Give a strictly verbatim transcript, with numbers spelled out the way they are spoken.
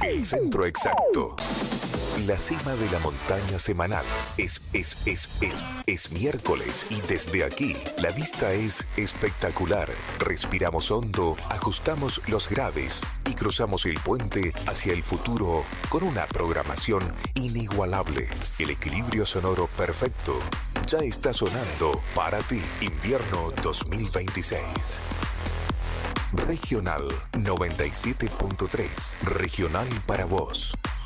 El centro exacto. La cima de la montaña semanal. Es, es, es, es, es miércoles y desde aquí la vista es espectacular. Respiramos hondo, ajustamos los graves y cruzamos el puente hacia el futuro con una programación inigualable. El equilibrio sonoro perfecto. Ya está sonando para ti. Invierno dos mil veintiséis. Regional noventa y siete punto tres. Regional para vos.